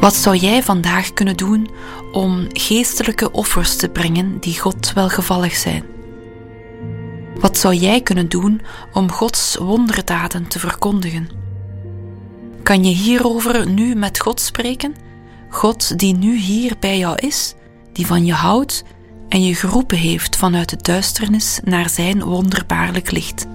Wat zou jij vandaag kunnen doen om geestelijke offers te brengen die God welgevallig zijn? Wat zou jij kunnen doen om Gods wonderdaden te verkondigen? Kan je hierover nu met God spreken? God die nu hier bij jou is, die van je houdt en je geroepen heeft vanuit de duisternis naar zijn wonderbaarlijk licht.